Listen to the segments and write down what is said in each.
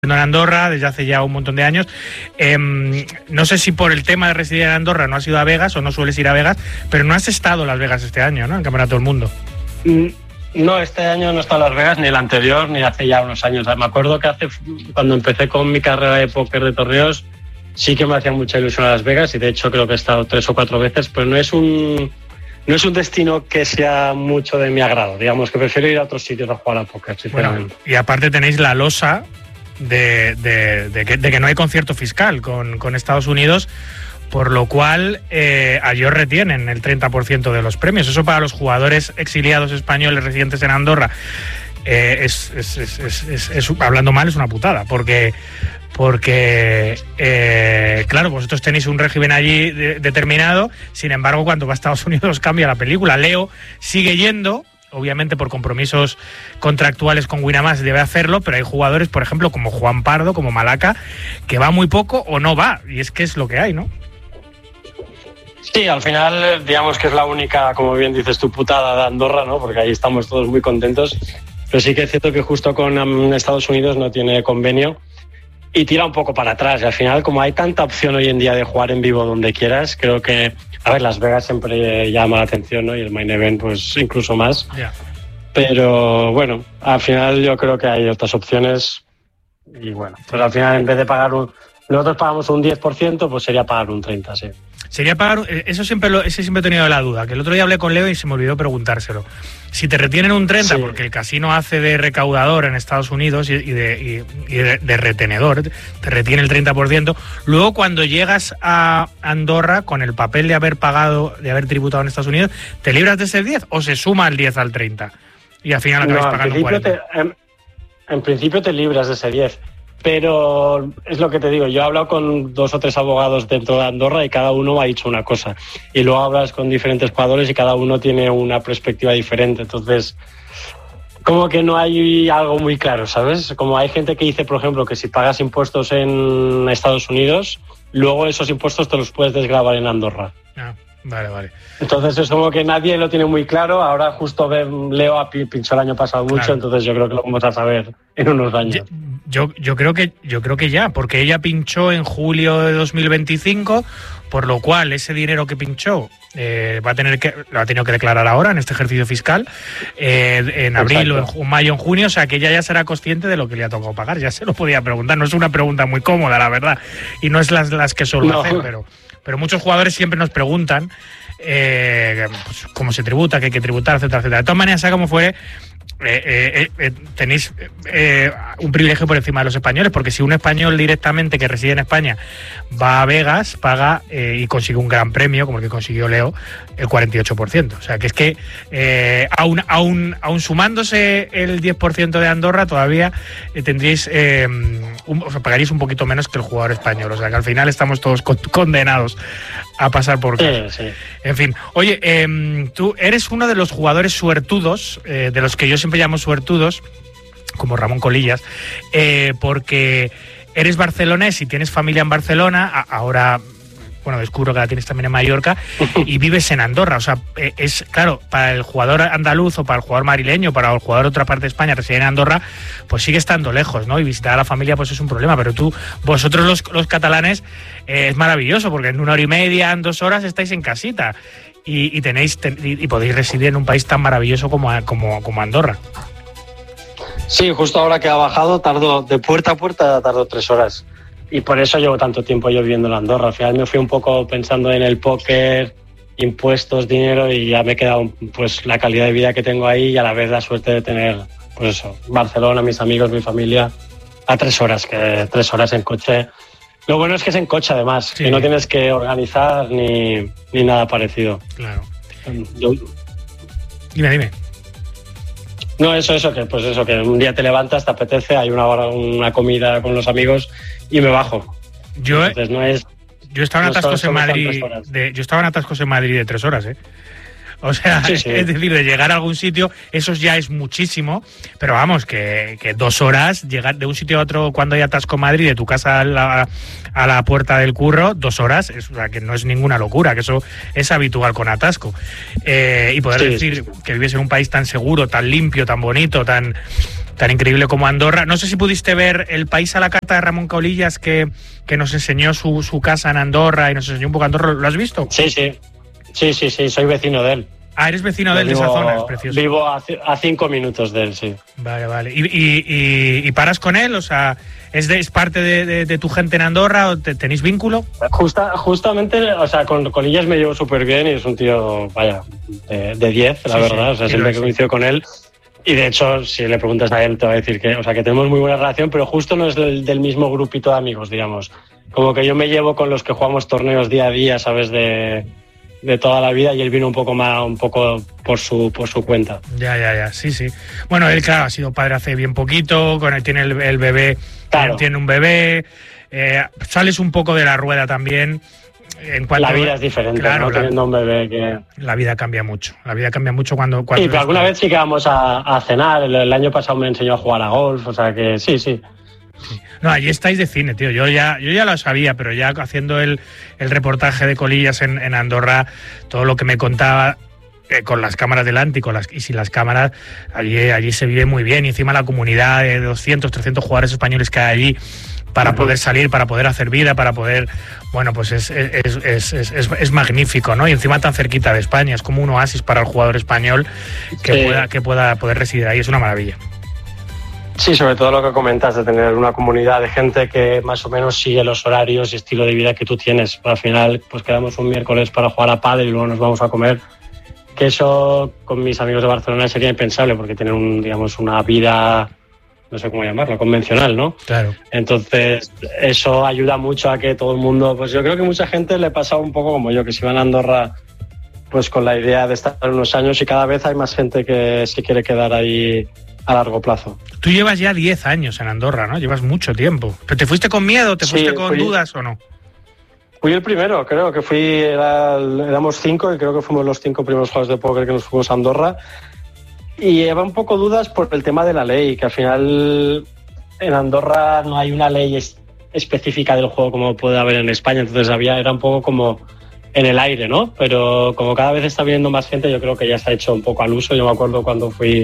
en Andorra desde hace ya un montón de años. No sé si por el tema de residir en Andorra no has ido a Vegas o no sueles ir a Vegas, pero no has estado en Las Vegas este año, ¿no? En Campeonato del Mundo. No, este año no he estado en Las Vegas, ni el anterior, ni hace ya unos años. Me acuerdo que cuando empecé con mi carrera de póker de torneos, sí que me hacía mucha ilusión a Las Vegas, y de hecho creo que he estado 3 o 4 veces, pero no es un destino que sea mucho de mi agrado. Digamos que prefiero ir a otros sitios a jugar al póker, sinceramente. Bueno, y aparte tenéis la losa de que no hay concierto fiscal con Estados Unidos, por lo cual a ellos retienen el 30% de los premios. Eso para los jugadores exiliados españoles residentes en Andorra, hablando mal, es una putada, porque claro, vosotros tenéis un régimen allí determinado. Sin embargo, cuando va a Estados Unidos cambia la película. Leo sigue yendo, obviamente por compromisos contractuales con Winamax debe hacerlo, pero hay jugadores, por ejemplo, como Juan Pardo, como Malaca, que va muy poco o no va, y es que es lo que hay, ¿no? Sí, al final digamos que es la única, como bien dices tú, putada de Andorra, ¿no? Porque ahí estamos todos muy contentos, pero sí que es cierto que justo con Estados Unidos no tiene convenio y tira un poco para atrás, y al final, como hay tanta opción hoy en día de jugar en vivo donde quieras, creo que, a ver, Las Vegas siempre llama la atención, ¿no? Y el main event pues incluso más. Yeah. Pero bueno, al final yo creo que hay otras opciones, y bueno, pues al final en vez de pagar nosotros pagamos un 10%, pues sería pagar un 30%, sí. Sería pagar, ese siempre he tenido la duda, que el otro día hablé con Leo y se me olvidó preguntárselo. Si te retienen un 30%, sí, porque el casino hace de recaudador en Estados Unidos y de retenedor, te retiene el 30%, luego cuando llegas a Andorra con el papel de haber pagado, de haber tributado en Estados Unidos, ¿te libras de ese 10 o se suma el 10 al 30? Y al final acabas pagando un 40. En principio te libras de ese 10. Pero es lo que te digo, yo he hablado con 2 o 3 abogados dentro de Andorra y cada uno ha dicho una cosa. Y luego hablas con diferentes jugadores y cada uno tiene una perspectiva diferente. Entonces, como que no hay algo muy claro, ¿sabes? Como hay gente que dice, por ejemplo, que si pagas impuestos en Estados Unidos, luego esos impuestos te los puedes desgravar en Andorra. Ah, vale. Entonces es como que nadie lo tiene muy claro. Ahora justo Leo pinchó el año pasado mucho, claro. Entonces yo creo que lo vamos a saber en unos años. Yo creo que ya, porque ella pinchó en julio de 2025, por lo cual ese dinero que pinchó lo ha tenido que declarar ahora en este ejercicio fiscal, en abril, o en mayo, en junio, o sea que ella ya será consciente de lo que le ha tocado pagar. Ya se lo podía preguntar, no es una pregunta muy cómoda, la verdad, y no es las que suelo hacer, pero muchos jugadores siempre nos preguntan pues, cómo se tributa, qué hay que tributar, etcétera, etcétera. De todas maneras, sea como fuere, tenéis un privilegio por encima de los españoles, porque si un español directamente que reside en España va a Vegas, paga y consigue un gran premio, como el que consiguió Leo, el 48%. O sea, que es que aún sumándose el 10% de Andorra, todavía tendríais pagaríais un poquito menos que el jugador español. O sea, que al final estamos todos condenados a pasar por casa. Sí. En fin, oye, tú eres uno de los jugadores suertudos, de los que yo siempre llamo suertudos, como Ramón Colillas, porque eres barcelonés y tienes familia en Barcelona, ahora, bueno, descubro que la tienes también en Mallorca, y vives en Andorra. O sea, es claro, para el jugador andaluz o para el jugador madrileño, para el jugador de otra parte de España, reside en Andorra, pues sigue estando lejos, ¿no? Y visitar a la familia pues es un problema, pero vosotros los catalanes, es maravilloso, porque en 1 hora y media, en 2 horas estáis en casita y podéis residir en un país tan maravilloso como Andorra. Sí, justo ahora que ha bajado, de puerta a puerta tardó 3 horas. Y por eso llevo tanto tiempo yo viviendo en Andorra. Al final me fui un poco pensando en el póker, impuestos, dinero, y ya me he quedado pues la calidad de vida que tengo ahí y a la vez la suerte de tener, pues eso, Barcelona, mis amigos, mi familia, a 3 horas, que 3 horas en coche. Lo bueno es que es en coche además, sí, que no tienes que organizar ni nada parecido. Claro. Dime. No, eso, que un día te levantas, te apetece, hay una comida con los amigos y me bajo. Entonces yo estaba en atascos en Madrid. Yo estaba en atascos en Madrid de 3 horas, O sea, sí. Es decir, de llegar a algún sitio, eso ya es muchísimo, pero vamos, que 2 horas, llegar de un sitio a otro cuando hay atasco en Madrid, de tu casa a la puerta del curro, 2 horas, o sea, que no es ninguna locura, que eso es habitual con atasco. Y poder decir que vives en un país tan seguro, tan limpio, tan bonito, tan tan increíble como Andorra. No sé si pudiste ver El país a la carta de Ramón Caolillas, que nos enseñó su casa en Andorra y nos enseñó un poco Andorra. ¿Lo has visto? Sí, soy vecino de él. Ah, eres vecino de él, de esa zona, es precioso. Vivo a 5 minutos de él, sí. Vale. ¿Y paras con él? O sea, ¿es parte de tu gente en Andorra o tenéis vínculo? Justamente, o sea, con Colillas me llevo súper bien y es un tío, vaya, de 10, la verdad. O sea, siempre que coincido con él. Y de hecho, si le preguntas a él, te va a decir que tenemos muy buena relación, pero justo no es del mismo grupito de amigos, digamos. Como que yo me llevo con los que jugamos torneos día a día, ¿sabes? De toda la vida, y él vino un poco por su cuenta. Ya, sí. Bueno, él, claro, ha sido padre hace bien poquito, con él tiene el bebé, claro. Tiene un bebé, sales un poco de la rueda también. En cuanto la vida es diferente, claro, ¿no? Teniendo un bebé que... La vida cambia mucho cuando sí, pero alguna vez sí que vamos a cenar, el año pasado me enseñó a jugar a golf, o sea que sí. No, allí estáis de cine, tío. Yo ya lo sabía, pero ya haciendo el reportaje de Colillas en Andorra, todo lo que me contaba con las cámaras delante y sin las cámaras, allí se vive muy bien. Y encima la comunidad de 200, 300 jugadores españoles que hay allí para poder salir, para poder hacer vida, para poder... Bueno, pues es magnífico, ¿no? Y encima tan cerquita de España, es como un oasis para el jugador español que pueda poder residir ahí. Es una maravilla. Sí, sobre todo lo que comentas de tener una comunidad de gente que más o menos sigue los horarios y estilo de vida que tú tienes. Al final, pues quedamos un miércoles para jugar a pádel y luego nos vamos a comer. Que eso con mis amigos de Barcelona sería impensable porque tienen una vida, no sé cómo llamarla, convencional, ¿no? Claro. Entonces, eso ayuda mucho a que todo el mundo, pues yo creo que mucha gente le pasa un poco como yo, que se van a Andorra pues con la idea de estar unos años, y cada vez hay más gente que se quiere quedar ahí a largo plazo. Tú llevas ya 10 años en Andorra, ¿no? Llevas mucho tiempo. ¿Pero te fuiste con miedo? ¿Te fuiste con dudas o no? Fui el primero, creo que éramos 5 y creo que fuimos los 5 primeros jugadores de póker que nos fuimos a Andorra. Y lleva un poco dudas por el tema de la ley, que al final en Andorra no hay una ley específica del juego como puede haber en España, entonces era un poco como en el aire, ¿no? Pero como cada vez está viniendo más gente, yo creo que ya se ha hecho un poco al uso. Yo me acuerdo cuando fui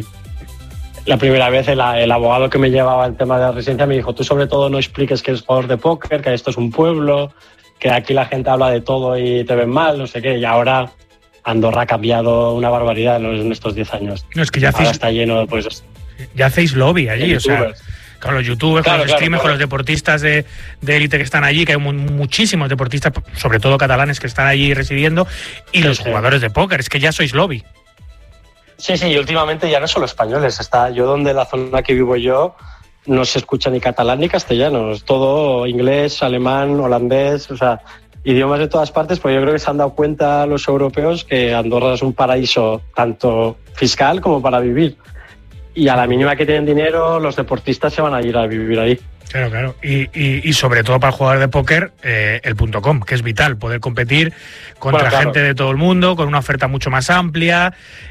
la primera vez, el abogado que me llevaba el tema de la residencia me dijo: tú sobre todo no expliques que eres jugador de póker, que esto es un pueblo, que aquí la gente habla de todo y te ven mal, no sé qué. Y ahora Andorra ha cambiado una barbaridad en estos 10 años. No, es que ya está lleno de, pues... Ya hacéis lobby allí, o sea... Con los youtubers, con los streamers, con los deportistas de élite que están allí, que hay muchísimos deportistas, sobre todo catalanes, que están allí residiendo, y los jugadores de póker, es que ya sois lobby. Sí, y últimamente ya no solo españoles. Donde la zona que vivo yo no se escucha ni catalán ni castellano, es todo inglés, alemán, holandés, o sea, idiomas de todas partes, porque yo creo que se han dado cuenta los europeos que Andorra es un paraíso tanto fiscal como para vivir. Y a la mínima que tienen dinero, los deportistas se van a ir a vivir ahí. Claro. Y sobre todo para el jugador de póker, el .com, que es vital, poder competir contra gente de todo el mundo, con una oferta mucho más amplia,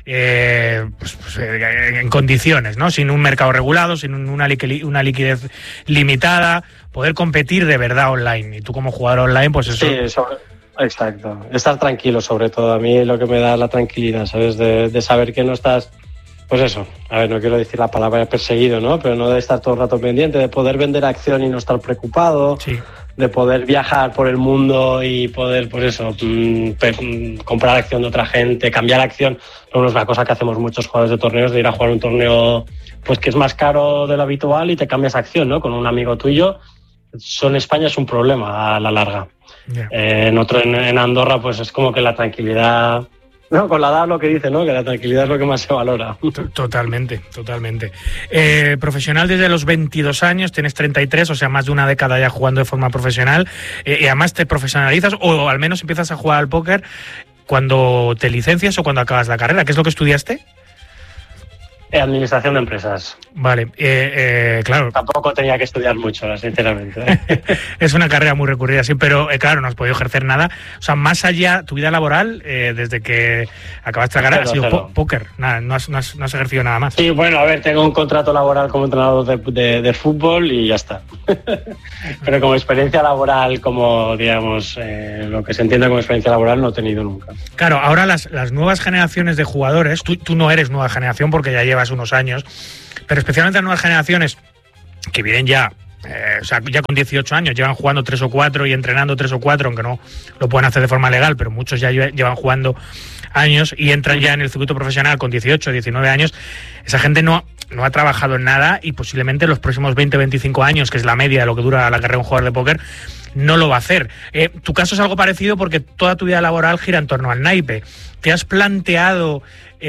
en condiciones, ¿no? Sin un mercado regulado, sin una liquidez limitada, poder competir de verdad online. Y tú como jugador online, pues eso... Sí, exacto. Estar tranquilo, sobre todo. A mí lo que me da la tranquilidad, ¿sabes? De saber que no estás... Pues eso, a ver, no quiero decir la palabra perseguido, ¿no? Pero no de estar todo el rato pendiente, de poder vender acción y no estar preocupado, sí. De poder viajar por el mundo y poder, pues eso, comprar acción de otra gente, cambiar acción. No es una cosa que hacemos muchos jugadores de torneos, de ir a jugar un torneo pues que es más caro de lo habitual y te cambias acción, ¿no? Con un amigo tuyo. Eso en España es un problema a la larga. Yeah. En Andorra, pues es como que la tranquilidad... No, con la edad lo que dice, ¿no? Que la tranquilidad es lo que más se valora. Totalmente. Profesional desde los 22 años, tienes 33, o sea, más de una década ya jugando de forma profesional. Y además te profesionalizas, o al menos empiezas a jugar al póker cuando te licencias o cuando acabas la carrera. ¿Qué es lo que estudiaste? Administración de empresas. Vale, claro. Tampoco tenía que estudiar mucho, sinceramente. Es una carrera muy recurrida, sí, pero claro, no has podido ejercer nada. O sea, más allá, tu vida laboral, desde que acabaste la carrera, ha sido póker. Nada, no has ejercido nada más. Sí, bueno, a ver, tengo un contrato laboral como entrenador de fútbol y ya está. Pero como experiencia laboral, como digamos, lo que se entiende como experiencia laboral, no he tenido nunca. Claro, ahora las nuevas generaciones de jugadores, tú no eres nueva generación porque ya llevas unos años, pero especialmente las nuevas generaciones que vienen ya, o sea, ya con 18 años, llevan jugando 3 o 4 y entrenando 3 o 4, aunque no lo pueden hacer de forma legal, pero muchos ya llevan jugando años y entran ya en el circuito profesional con 18, 19 años. Esa gente no ha trabajado en nada y posiblemente los próximos 20, 25 años, que es la media de lo que dura la carrera de un jugador de póker, no lo va a hacer. Tu caso es algo parecido porque toda tu vida laboral gira en torno al naipe. ¿Te has planteado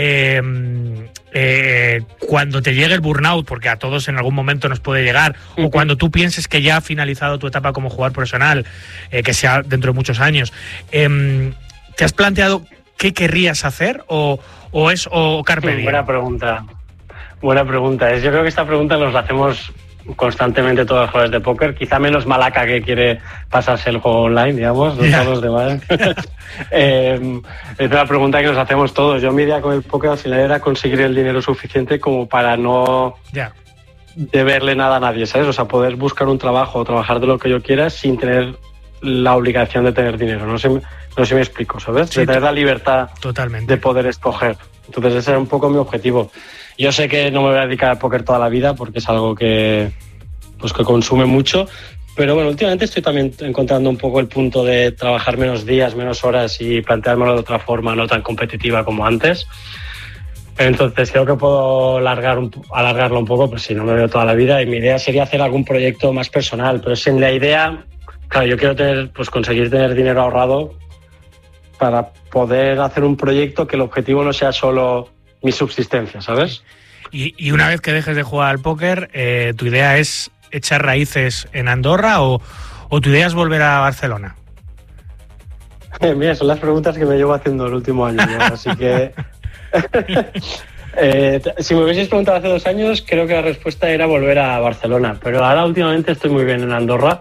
cuando te llegue el burnout, porque a todos en algún momento nos puede llegar, o cuando tú pienses que ya ha finalizado tu etapa como jugador profesional, que sea dentro de muchos años, ¿te has planteado qué querrías hacer o carpe diem? Buena pregunta. Yo creo que esta pregunta nos la hacemos constantemente todos los jugadores de póker, quizá menos Malaca, que quiere pasarse el juego online, digamos, no todos los demás. Es una pregunta que nos hacemos todos. Yo mi idea con el póker al final era conseguir el dinero suficiente como para no deberle nada a nadie, ¿sabes? O sea, poder buscar un trabajo o trabajar de lo que yo quiera sin tener la obligación de tener dinero. No sé si me explico, ¿sabes? Sí, de tener la libertad totalmente de poder escoger. Entonces ese era un poco mi objetivo. Yo sé que no me voy a dedicar al póker toda la vida porque es algo que consume mucho, pero bueno, últimamente estoy también encontrando un poco el punto de trabajar menos días, menos horas y planteármelo de otra forma, no tan competitiva como antes. Entonces creo que puedo alargarlo un poco, pues si no me veo toda la vida, y mi idea sería hacer algún proyecto más personal, pero sin la idea, claro, yo quiero conseguir tener dinero ahorrado para poder hacer un proyecto que el objetivo no sea solo mi subsistencia, ¿sabes? Y una vez que dejes de jugar al póker, ¿tu idea es echar raíces en Andorra o tu idea es volver a Barcelona? Mira, son las preguntas que me llevo haciendo el último año, ¿no? Así que si me hubieseis preguntado hace 2 años, creo que la respuesta era volver a Barcelona, pero ahora últimamente estoy muy bien en Andorra.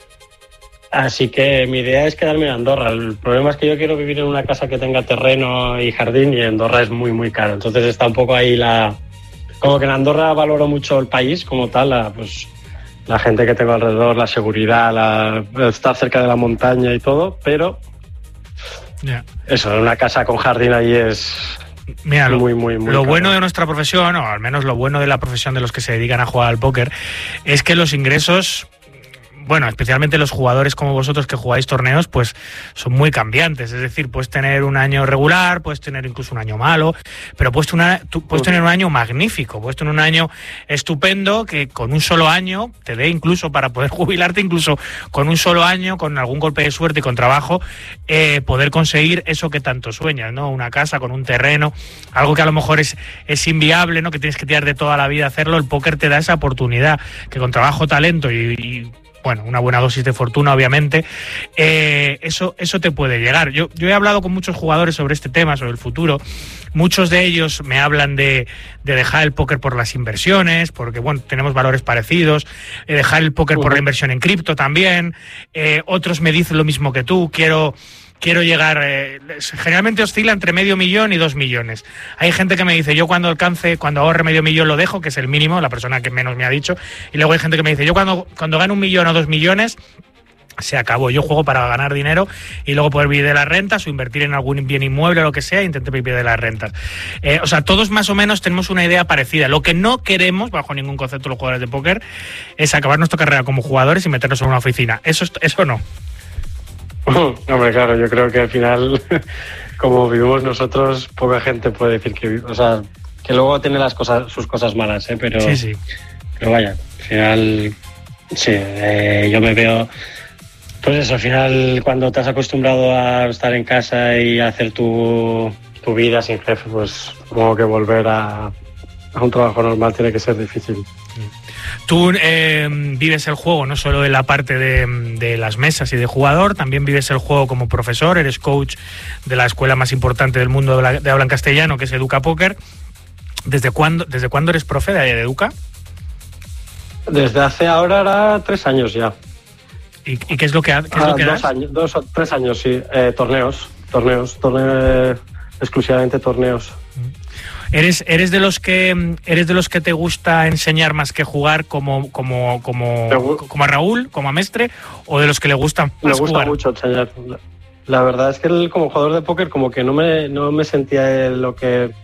Así que mi idea es quedarme en Andorra. El problema es que yo quiero vivir en una casa que tenga terreno y jardín, y Andorra es muy, muy caro. Entonces está un poco ahí como que en Andorra valoro mucho el país como tal, la gente que tengo alrededor, la seguridad, estar cerca de la montaña y todo, pero eso, una casa con jardín ahí es... Mira, muy, muy, muy lo caro. bueno de nuestra profesión, o al menos lo bueno de la profesión de los que se dedican a jugar al póker, es que los ingresos... Bueno, especialmente los jugadores como vosotros que jugáis torneos, pues son muy cambiantes. Es decir, puedes tener un año regular, puedes tener incluso un año malo, pero puedes tener un año magnífico, puedes tener un año estupendo que con un solo año te dé incluso para poder jubilarte, incluso con un solo año, con algún golpe de suerte y con trabajo, poder conseguir eso que tanto sueñas, ¿no? Una casa con un terreno, algo que a lo mejor es inviable, ¿no? Que tienes que tirar de toda la vida a hacerlo. El póker te da esa oportunidad que con trabajo, talento y bueno, una buena dosis de fortuna, obviamente, eso te puede llegar. Yo he hablado con muchos jugadores sobre este tema, sobre el futuro. Muchos de ellos me hablan de dejar el póker por las inversiones, porque bueno, tenemos valores parecidos, dejar el póker por la inversión en cripto también. Otros me dicen lo mismo que tú, quiero llegar, generalmente oscila entre $500,000 y 2 millones. Hay gente que me dice, yo cuando ahorre $500,000 lo dejo, que es el mínimo, la persona que menos me ha dicho, y luego hay gente que me dice, yo cuando gano 1 millón o 2 millones, se acabó, yo juego para ganar dinero y luego poder vivir de las rentas o invertir en algún bien inmueble o lo que sea e intentar vivir de las rentas. O sea, todos más o menos tenemos una idea parecida. Lo que no queremos, bajo ningún concepto los jugadores de póker, es acabar nuestra carrera como jugadores y meternos en una oficina. Eso no. Hombre, claro, yo creo que al final, como vivimos nosotros, poca gente puede decir que luego tiene sus cosas malas, pero sí. Pero vaya, al final, sí, yo me veo, pues eso, al final cuando te has acostumbrado a estar en casa y a hacer tu vida sin jefe, pues supongo que volver a un trabajo normal tiene que ser difícil. Tú vives el juego no solo en la parte de las mesas y de jugador, también vives el juego como profesor, eres coach de la escuela más importante del mundo de habla en castellano, que es Educa Póker. ¿Desde cuándo eres profe de Educa? Desde hace ahora 3 años ya. ¿Y qué es lo que das? 2 o 3 años, sí. Torneos, exclusivamente torneos. ¿Eres de los que te gusta enseñar más que jugar como a Raúl, como a Mestre, o de los que le gusta más jugar? Me gusta mucho enseñar. La verdad es que como jugador de póker como que no me sentía lo que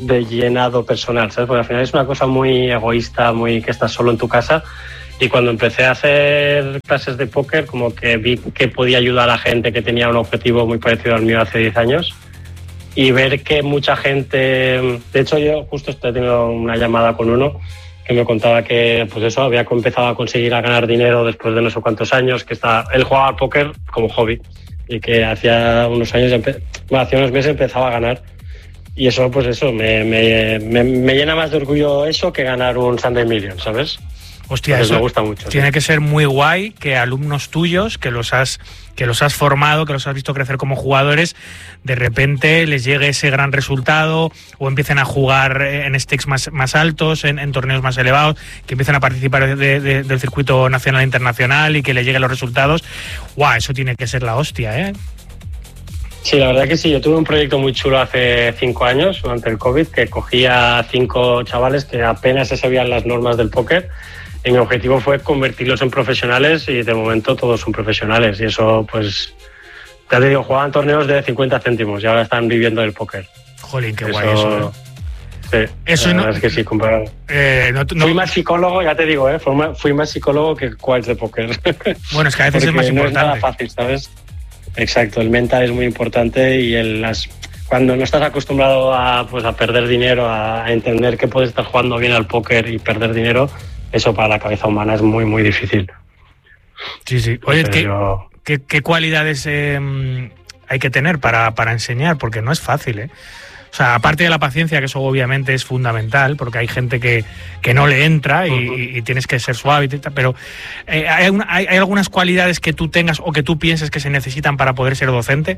de llenado personal, ¿sabes? Porque al final es una cosa muy egoísta, muy que estás solo en tu casa. Y cuando empecé a hacer clases de póker, como que vi que podía ayudar a la gente que tenía un objetivo muy parecido al mío hace 10 años. Y ver que mucha gente... De hecho, yo justo he tenido una llamada con uno que me contaba que, pues eso, había empezado a conseguir a ganar dinero después de no sé cuántos años, que él jugaba al póker como hobby y que hacía unos años, hace unos meses empezaba a ganar. Y eso, pues eso, me llena más de orgullo eso que ganar un Sunday Million, ¿sabes? Hostia, pues eso me gusta mucho. Tiene ¿sí? que ser muy guay que alumnos tuyos, que los has formado, que los has visto crecer como jugadores, de repente les llegue ese gran resultado o empiecen a jugar en stakes más altos, en torneos más elevados, que empiecen a participar del circuito nacional e internacional y que les lleguen los resultados. ¡Guau! Eso tiene que ser la hostia, ¿eh? Sí, la verdad que sí. Yo tuve un proyecto muy chulo hace 5 años, durante el COVID, que cogía a 5 chavales que apenas se sabían las normas del póker. Y mi objetivo fue convertirlos en profesionales y de momento todos son profesionales. Y eso, pues, ya te digo, jugaban torneos de 50 céntimos y ahora están viviendo del póker. Jolín, qué guay eso. Sí, eso la no, verdad es que sí, comparado. Fui más psicólogo, ya te digo, fui más psicólogo que quals de póker. Bueno, es que a veces es más importante. No es nada fácil, ¿sabes? Exacto, el mental es muy importante y cuando no estás acostumbrado a perder dinero, a entender que puedes estar jugando bien al póker y perder dinero, eso para la cabeza humana es muy, muy difícil. Sí, sí. Oye, ¿qué cualidades hay que tener para enseñar? Porque no es fácil, ¿eh? O sea, aparte de la paciencia, que eso obviamente es fundamental, porque hay gente que no le entra y tienes que ser suave, pero ¿hay algunas cualidades que tú tengas o que tú pienses que se necesitan para poder ser docente?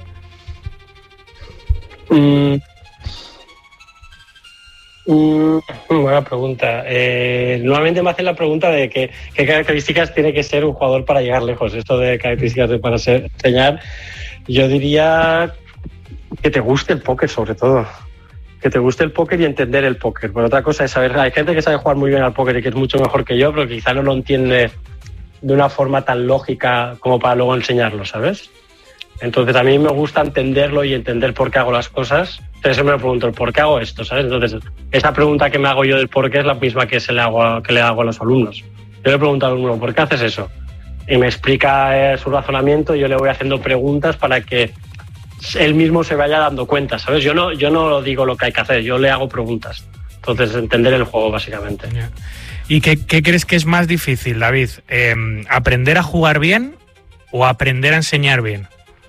Buena pregunta. Normalmente me hacen la pregunta de qué características tiene que ser un jugador para llegar lejos. Esto de características para enseñar, yo diría que te guste el póker, sobre todo. Que te guste el póker y entender el póker. Pero otra cosa es saber, hay gente que sabe jugar muy bien al póker y que es mucho mejor que yo, pero quizá no lo entiende de una forma tan lógica como para luego enseñarlo, ¿sabes? Entonces a mí me gusta entenderlo y entender por qué hago las cosas. Entonces me pregunto, ¿por qué hago esto? ¿Sabes? Entonces esa pregunta que me hago yo del por qué es la misma que le hago a los alumnos. Yo le pregunto al alumno, ¿por qué haces eso? Y me explica su razonamiento y yo le voy haciendo preguntas para que él mismo se vaya dando cuenta, ¿sabes? Yo no digo lo que hay que hacer, yo le hago preguntas. Entonces, entender el juego, básicamente. ¿Y qué crees que es más difícil, David? ¿Aprender a jugar bien o aprender a enseñar bien?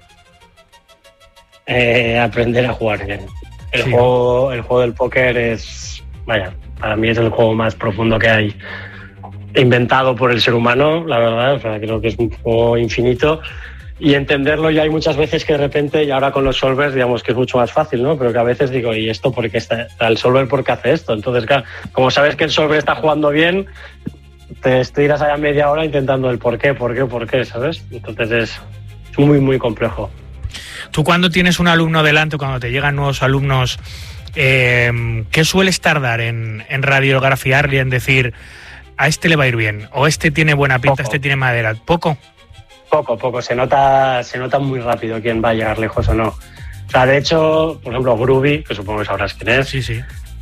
Aprender a jugar bien. El juego del póker es, para mí es el juego más profundo que hay inventado por el ser humano, la verdad. O sea, creo que es un juego infinito. Y entenderlo ya hay muchas veces que de repente, y ahora con los solvers, digamos que es mucho más fácil, ¿no? Pero que a veces digo, ¿y esto por qué está el solver por qué hace esto? Entonces, claro, como sabes que el solver está jugando bien, te estiras allá media hora intentando el por qué, ¿sabes? Entonces es muy, muy complejo. Tú cuando tienes un alumno delante, cuando te llegan nuevos alumnos, ¿qué sueles tardar en radiografiarle, en decir, a este le va a ir bien, o este tiene buena pinta, este tiene madera? ¿Poco? Poco, se nota muy rápido quién va a llegar lejos o no. O sea, de hecho, por ejemplo, Groovy, que supongo que sabrás quién es. Sí.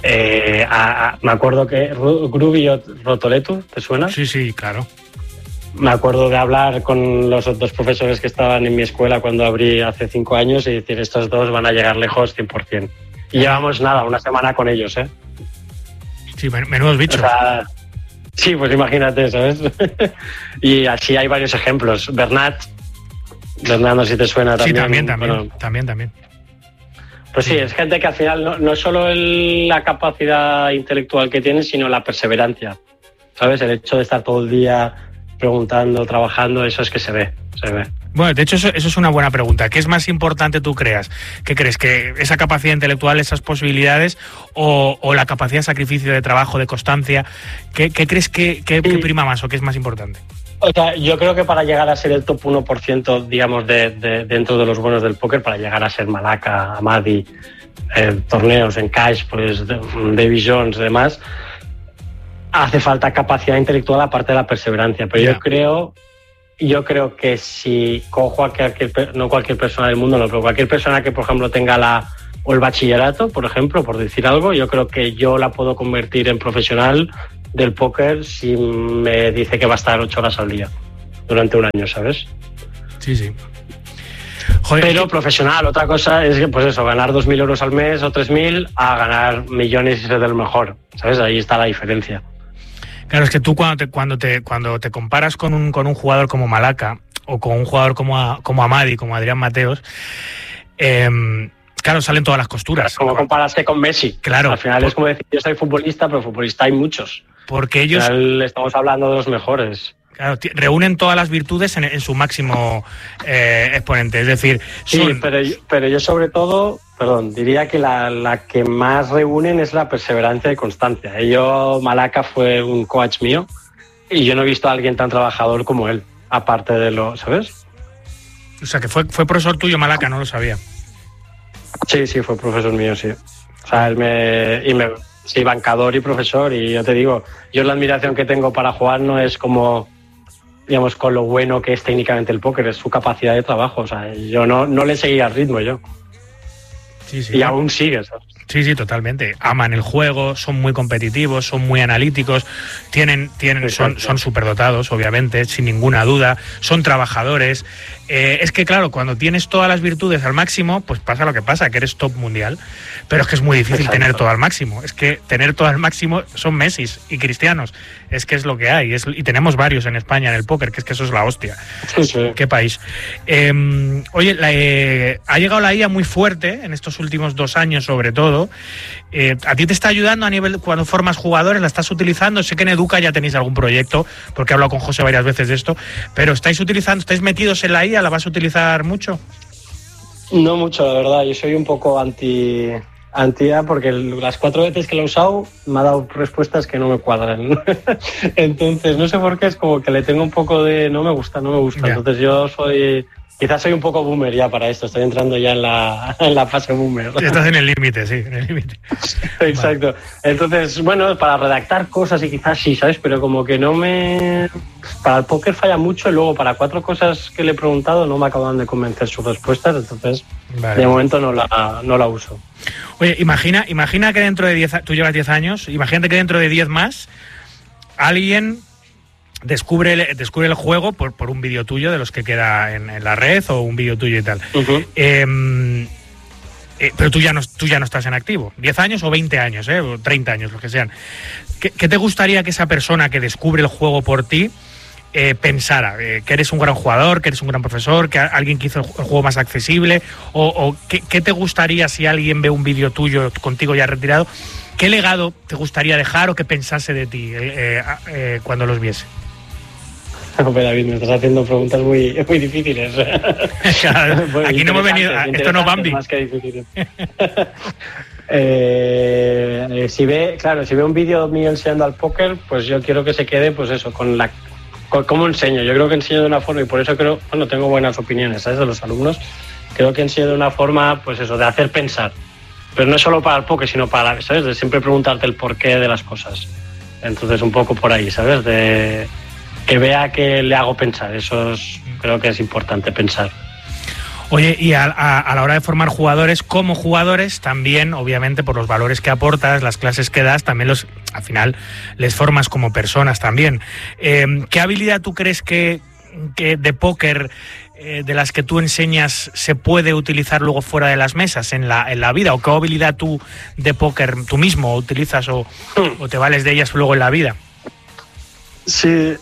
Me acuerdo que Groovy Rotoletu, ¿te suena? Sí, claro. Me acuerdo de hablar con los dos profesores que estaban en mi escuela cuando abrí hace 5 años y decir, estos dos van a llegar lejos 100%. Y llevamos una semana con ellos, ¿eh? Sí, menudos bichos. O sea, sí, pues imagínate, ¿sabes? Y así hay varios ejemplos. Bernat, no sé si te suena también. Sí, también. Pues sí, es gente que al final no es solo la capacidad intelectual que tiene, sino la perseverancia, ¿sabes? El hecho de estar todo el día preguntando, trabajando, eso es que se ve. Bueno, de hecho eso es una buena pregunta. ¿Qué es más importante tú creas? ¿Qué crees? ¿Que esa capacidad intelectual, esas posibilidades o la capacidad de sacrificio, de trabajo, de constancia? ¿Qué crees que prima más o qué es más importante? O sea, yo creo que para llegar a ser el top 1%, digamos, de dentro de los buenos del póker, para llegar a ser Malacca, Amadi, torneos en cash, pues Davy Jones y demás, hace falta capacidad intelectual aparte de la perseverancia. Pero yo creo que si cojo a no cualquier persona del mundo, no, pero cualquier persona que, por ejemplo, tenga o el bachillerato, por ejemplo, por decir algo, yo creo que yo la puedo convertir en profesional del póker si me dice que va a estar 8 horas al día durante un año, ¿sabes? Sí, sí. Joder, pero profesional, otra cosa es que, pues eso, ganar 2.000 euros al mes o 3.000 a ganar millones y ser del mejor, ¿sabes? Ahí está la diferencia. Claro, es que tú cuando te comparas con un jugador como Malaca o con un jugador como Amadi, como Adrián Mateos, claro, salen todas las costuras. Como compararse con Messi. Claro. Al final es como decir, yo soy futbolista, pero futbolista hay muchos. Porque ellos... Al final estamos hablando de los mejores. Claro, reúnen todas las virtudes en su máximo exponente, es decir... Sí, pero yo sobre todo, diría que la que más reúnen es la perseverancia y constancia. Malaca fue un coach mío y yo no he visto a alguien tan trabajador como él, aparte de lo, ¿sabes? O sea, que fue profesor tuyo Malaca, no lo sabía. Sí, fue profesor mío, sí. O sea, sí, bancador y profesor, y yo te digo, yo la admiración que tengo para jugar no es como... digamos, con lo bueno que es técnicamente el póker, es su capacidad de trabajo. O sea, yo no le seguía el ritmo yo. Sí, y aún sigue, ¿sabes? Sí, totalmente. Aman el juego, son muy competitivos, son muy analíticos, son superdotados, obviamente, sin ninguna duda, son trabajadores. Es que, claro, cuando tienes todas las virtudes al máximo, pues pasa lo que pasa, que eres top mundial. Pero es que es muy difícil tener todo al máximo. Es que tener todo al máximo son Messi y Cristianos. Es que es lo que hay. Y tenemos varios en España en el póker, que es que eso es la hostia. Sí. ¿Qué país? Oye, ha llegado la IA muy fuerte en estos últimos 2 años, sobre todo. ¿A ti te está ayudando a nivel cuando formas jugadores? ¿La estás utilizando? Sé que en Educa ya tenéis algún proyecto, porque he hablado con José varias veces de esto, pero ¿estáis metidos en la IA? ¿La vas a utilizar mucho? No mucho, la verdad. Yo soy un poco anti IA porque las 4 veces que lo he usado me ha dado respuestas que no me cuadran. Entonces, no sé por qué, es como que le tengo un poco de no me gusta. Ya. Entonces quizás soy un poco boomer ya para esto, estoy entrando ya en la fase boomer. Estás en el límite, sí, en el límite. Exacto. Vale. Entonces, bueno, para redactar cosas y quizás sí, ¿sabes? Pero como que para el póker falla mucho y luego para 4 cosas que le he preguntado no me acaban de convencer sus respuestas, entonces vale. De momento no la uso. Oye, imagina que dentro de 10 tú llevas 10 años, imagínate que dentro de 10 más alguien descubre el juego por un vídeo tuyo de los que queda en la red o un vídeo tuyo y tal. Uh-huh. Pero tú ya no estás en activo. 10 años o 20 años, o 30 años, los que sean. ¿Qué te gustaría que esa persona que descubre el juego por ti pensara? ¿Que eres un gran jugador, que eres un gran profesor, que alguien que hizo el juego más accesible? ¿O qué te gustaría si alguien ve un vídeo tuyo contigo ya retirado? ¿Qué legado te gustaría dejar o que pensase de ti cuando los viese? Hombre, David, me estás haciendo preguntas muy difíciles. Claro, aquí no hemos venido... Esto no es Bambi. Más que difíciles. Si ve un vídeo mío enseñando al póker, pues yo quiero que se quede, pues eso, con cómo enseño. Yo creo que enseño de una forma, y por eso tengo buenas opiniones, ¿sabes? De los alumnos. Creo que enseño de una forma, pues eso, de hacer pensar. Pero no es solo para el póker, sino para, ¿sabes? De siempre preguntarte el porqué de las cosas. Entonces, un poco por ahí, ¿sabes? De que vea que le hago pensar. Creo que es importante pensar. Oye, y a la hora de formar jugadores, como jugadores, también, obviamente, por los valores que aportas, las clases que das, también al final les formas como personas también. ¿Qué habilidad tú crees que de póker, de las que tú enseñas, se puede utilizar luego fuera de las mesas, en la vida? ¿O qué habilidad tú de póker tú mismo utilizas o te vales de ellas luego en la vida? Sí,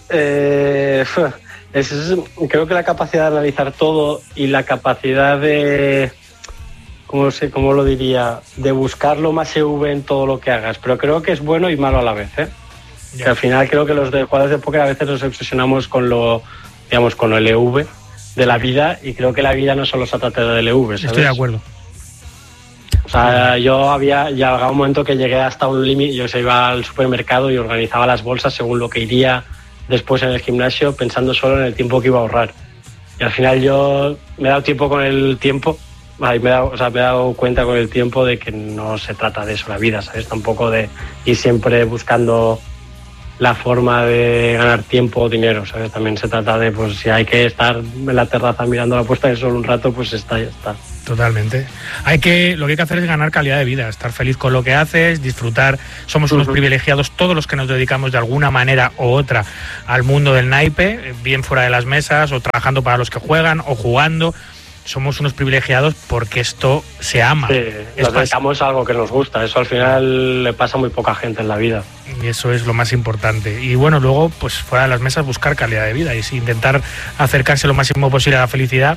creo que la capacidad de analizar todo y la capacidad de, ¿cómo lo diría? De buscar lo más EV en todo lo que hagas, pero creo que es bueno y malo a la vez, ¿eh? Que al final creo que los jugadores de póker a veces nos obsesionamos con lo LV de la vida, y creo que la vida no solo se trata del LV, ¿sabes? Estoy de acuerdo. O sea, yo había llegado un momento que llegué hasta un límite. Yo se iba al supermercado y organizaba las bolsas según lo que iría después en el gimnasio, pensando solo en el tiempo que iba a ahorrar. Y al final yo me he dado tiempo con el tiempo, me he dado cuenta con el tiempo de que no se trata de eso la vida, ¿sabes? Tampoco de ir siempre buscando la forma de ganar tiempo o dinero, ¿sabes? También se trata de, pues si hay que estar en la terraza mirando la puesta de sol un rato, pues ya está. Totalmente. Lo que hay que hacer es ganar calidad de vida, estar feliz con lo que haces, disfrutar. Somos unos privilegiados todos los que nos dedicamos de alguna manera u otra al mundo del naipe, bien fuera de las mesas o trabajando para los que juegan o jugando. Somos unos privilegiados porque esto se ama. Sí, nos dedicamos a algo que nos gusta. Eso al final le pasa a muy poca gente en la vida. Y eso es lo más importante. Y bueno, luego, pues fuera de las mesas, buscar calidad de vida y intentar acercarse lo máximo posible a la felicidad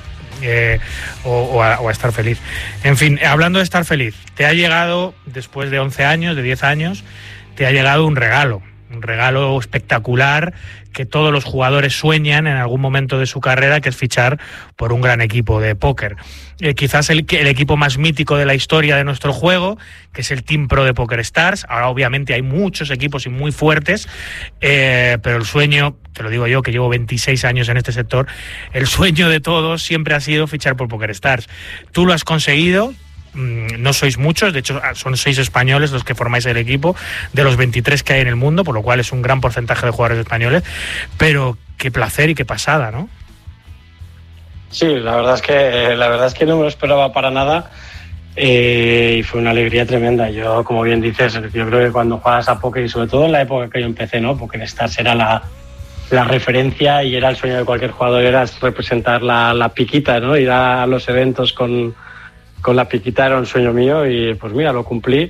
o a estar feliz. En fin, hablando de estar feliz, te ha llegado, después de 11 años, de 10 años, te ha llegado un regalo espectacular que todos los jugadores sueñan en algún momento de su carrera, que es fichar por un gran equipo de póker. Quizás el equipo más mítico de la historia de nuestro juego, que es el Team Pro de PokerStars. Ahora obviamente hay muchos equipos y muy fuertes, pero el sueño, te lo digo yo que llevo 26 años en este sector, el sueño de todos siempre ha sido fichar por PokerStars. Tú lo has conseguido. No sois muchos, de hecho son 6 españoles los que formáis el equipo de los 23 que hay en el mundo, por lo cual es un gran porcentaje de jugadores españoles, pero qué placer y qué pasada, ¿no? Sí, la verdad es que no me lo esperaba para nada, y fue una alegría tremenda. Yo, como bien dices, yo creo que cuando juegas a póker, y sobre todo en la época que yo empecé, ¿no? PokerStars era la referencia y era el sueño de cualquier jugador, era representar la piquita, ¿no? Ir a los eventos con la piquita era un sueño mío y pues mira, lo cumplí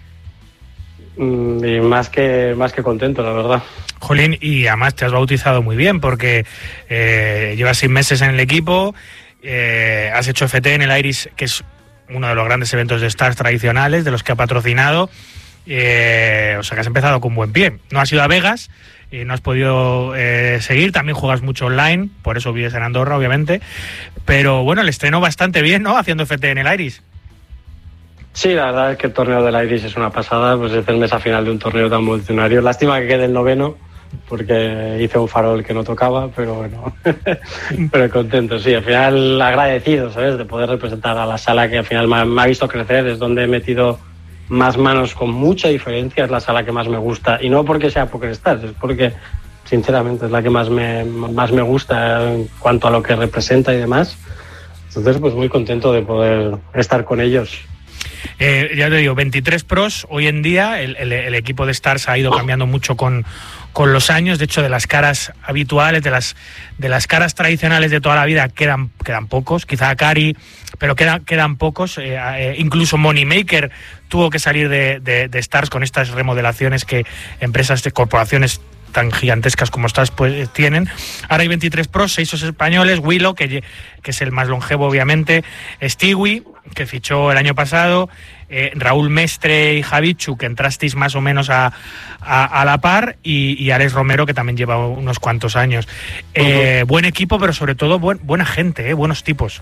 y más que contento, la verdad. Jolín, y además te has bautizado muy bien porque llevas 6 meses en el equipo, has hecho FT en el Iris, que es uno de los grandes eventos de Stars tradicionales, de los que ha patrocinado, o sea que has empezado con buen pie. No has ido a Vegas, no has podido seguir, también juegas mucho online, por eso vives en Andorra, obviamente, pero bueno, el estreno bastante bien, ¿no? Haciendo FT en el Iris. Sí, la verdad es que el torneo del Iris es una pasada, pues es el mesa final de un torneo tan multitudinario. Lástima que quede el 9º, porque hice un farol que no tocaba, pero bueno, pero contento, sí, al final agradecido, ¿sabes? De poder representar a la sala que al final me ha visto crecer, es donde he metido más manos con mucha diferencia, es la sala que más me gusta, y no porque sea PokerStars, es porque sinceramente es la que más me gusta en cuanto a lo que representa y demás. Entonces pues muy contento de poder estar con ellos. Ya te digo, 23 pros hoy en día, el equipo de Stars ha ido cambiando mucho con los años. De hecho, de las caras habituales, de las caras tradicionales de toda la vida quedan pocos, quizá Akari, pero quedan pocos. Incluso Moneymaker tuvo que salir de Stars con estas remodelaciones que empresas de corporaciones tan gigantescas como Stars pues tienen. Ahora hay 23 pros, 6 españoles, Willow, que es el más longevo obviamente, Stewie, que fichó el año pasado, Raúl Mestre y Javichu, que entrasteis más o menos a la par, y Alex Romero, que también lleva unos cuantos años. Buen equipo, pero sobre todo buena gente, buenos tipos.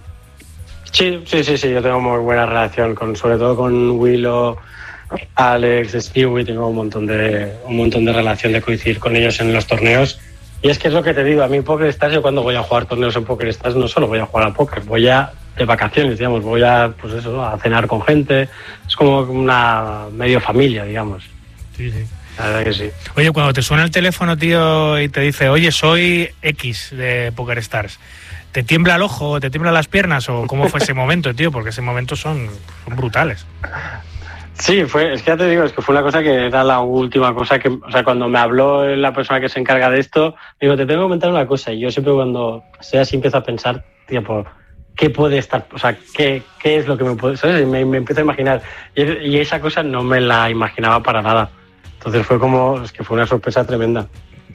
Sí, yo tengo muy buena relación sobre todo con Willow, Alex, Stewie, tengo un montón de relación de coincidir con ellos en los torneos. Y es que es lo que te digo, a mí PokerStars, yo cuando voy a jugar torneos en PokerStars no solo voy a jugar a póker, voy de vacaciones, digamos, voy a cenar con gente, es como una medio familia, digamos. Sí. La verdad que sí. Oye, cuando te suena el teléfono, tío, y te dice, oye, soy X de PokerStars, ¿te tiembla el ojo, te tiemblan las piernas o cómo fue ese momento, tío? Porque ese momento son brutales. Sí, es que ya te digo, es que fue una cosa que era la última cosa que, o sea, cuando me habló la persona que se encarga de esto, digo, te tengo que comentar una cosa, y yo siempre cuando sea así empiezo a pensar, tío, por qué puede estar, o sea, qué es lo que me puede, ¿sabes? Y me empiezo a imaginar, y esa cosa no me la imaginaba para nada, entonces fue una sorpresa tremenda.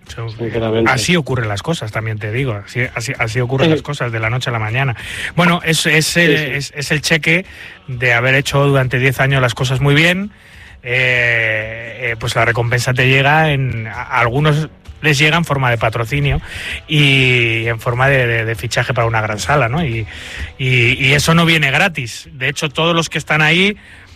Así ocurren las cosas, también te digo. Así ocurren las cosas de la noche a la mañana. Bueno, es el cheque de haber hecho durante 10 años las cosas muy bien. Pues la recompensa te llega a algunos les llega en forma de patrocinio y en forma de fichaje para una gran sala, ¿no? Y eso no viene gratis. De hecho, todos los que están ahí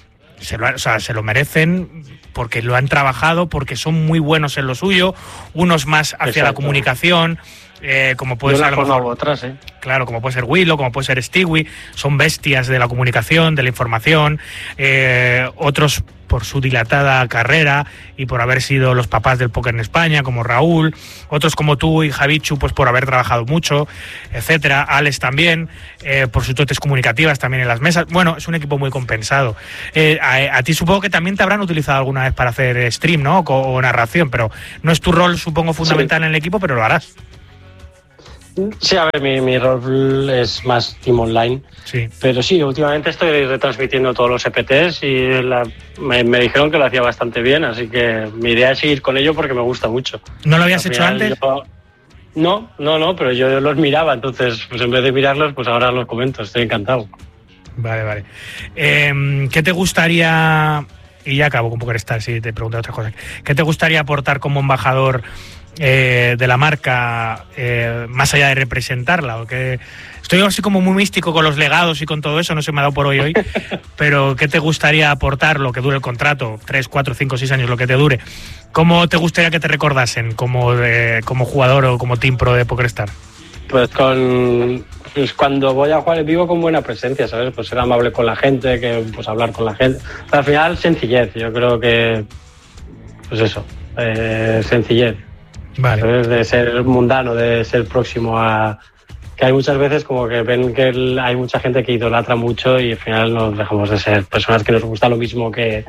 se lo merecen porque lo han trabajado, porque son muy buenos en lo suyo, unos más hacia Exacto. La comunicación, como puede ser claro, como puede ser Willow, como puede ser Stewie, son bestias de la comunicación, de la información, otros por su dilatada carrera y por haber sido los papás del póker en España, como Raúl, otros como tú y Javichu, pues por haber trabajado mucho, etcétera. Alex también, por sus dotes comunicativas también en las mesas. Bueno, es un equipo muy compensado. A ti supongo que también te habrán utilizado alguna vez para hacer stream, ¿no? O narración, pero no es tu rol, supongo, fundamental en el equipo, pero lo harás. Sí, a ver, mi rol es más team online, sí. Pero sí, últimamente estoy retransmitiendo todos los EPTs y me dijeron que lo hacía bastante bien, así que mi idea es seguir con ello porque me gusta mucho. ¿No lo habías hecho antes? No, pero yo los miraba, entonces pues en vez de mirarlos, pues ahora los comento, estoy encantado. Vale. ¿Qué te gustaría, y ya acabo con PokerStars si te pregunto otras cosas, qué te gustaría aportar como embajador de la marca, más allá de representarla? Porque estoy así como muy místico con los legados y con todo eso, no se me ha dado por hoy, pero ¿qué te gustaría aportar, lo que dure el contrato, 3, 4, 5, 6 años, lo que te dure? ¿Cómo te gustaría que te recordasen como jugador o como team pro de PokerStars? Pues cuando voy a jugar en vivo con buena presencia, ¿sabes? Pues ser amable con la gente, que pues hablar con la gente. Pero al final, sencillez, yo creo que pues eso, sencillez. Vale. ¿Sabes? De ser mundano, de ser próximo a... Que hay muchas veces como que ven que hay mucha gente que idolatra mucho y al final nos dejamos de ser personas que nos gusta lo mismo que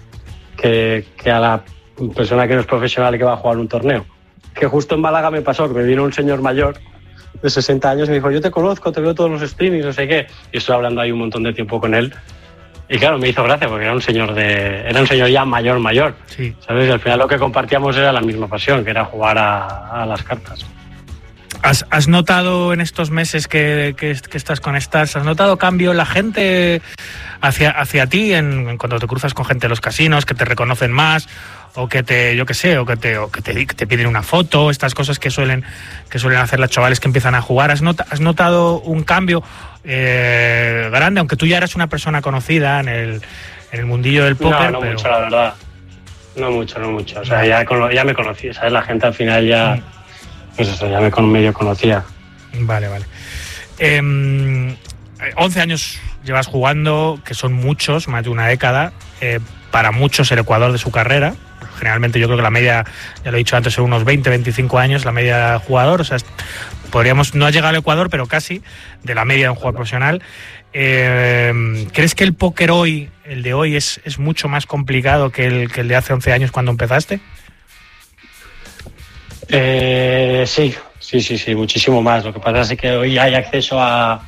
a la persona que no es profesional y que va a jugar un torneo. Que justo en Málaga me pasó, que me vino un señor mayor de 60 años y me dijo, yo te conozco, te veo todos los streamings, no sé qué. Y estoy hablando ahí un montón de tiempo con él. Y claro, me hizo gracia porque era un señor ya mayor. Sí. ¿Sabes? Y al final lo que compartíamos era la misma pasión, que era jugar a las cartas. ¿Has notado en estos meses que estás con Stars, has notado cambio en la gente hacia ti en cuando te cruzas con gente de los casinos, que te reconocen más o que te piden una foto, estas cosas que suelen hacer los chavales que empiezan a jugar? ¿Has notado un cambio grande, aunque tú ya eras una persona conocida en el mundillo del póker? No mucho, la verdad. No mucho. O sea, ya me conocí, ¿sabes? La gente al final ya... Pues eso, ya medio conocía. Vale. 11 años llevas jugando, que son muchos, más de una década. Para muchos el Ecuador de su carrera. Generalmente yo creo que la media, ya lo he dicho antes, son unos 20, 25 años la media de jugador. O sea, podríamos, no ha llegado al Ecuador, pero casi, de la media de un jugador profesional. ¿Crees que el póker hoy, el de hoy, es mucho más complicado que el de hace 11 años cuando empezaste? Sí, muchísimo más. Lo que pasa es que hoy hay acceso a